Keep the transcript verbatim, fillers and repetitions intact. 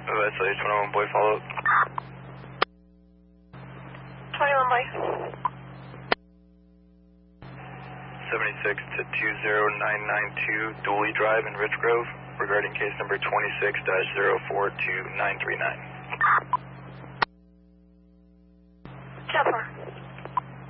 S L A twenty-one boy follow up. twenty-one boy. seventy-six to two zero nine nine two Dooley Drive in Rich Grove regarding case number twenty-six dash zero four two nine three nine. Chopper.